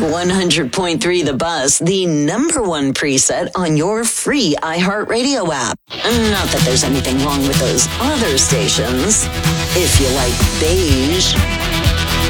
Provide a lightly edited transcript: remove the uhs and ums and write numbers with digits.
100.3 The Buzz, the number one preset on your free iHeartRadio app. Not that there's anything wrong with those other stations. If you like beige.